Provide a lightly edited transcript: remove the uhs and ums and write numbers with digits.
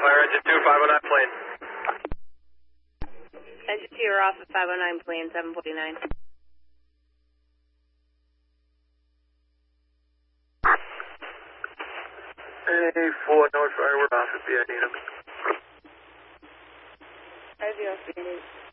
Fire engine 2, 509 plane. Engine 2, you're off at 509 plane, 749. Hey, 4 North Fire, we're off at BID. IVL 38.